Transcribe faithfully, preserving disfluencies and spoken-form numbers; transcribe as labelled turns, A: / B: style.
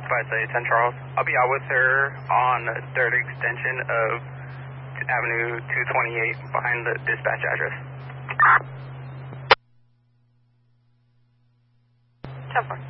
A: five say ten Charles. I'll be out with her on the third extension of Avenue two twenty-eight behind the dispatch address.
B: ten four.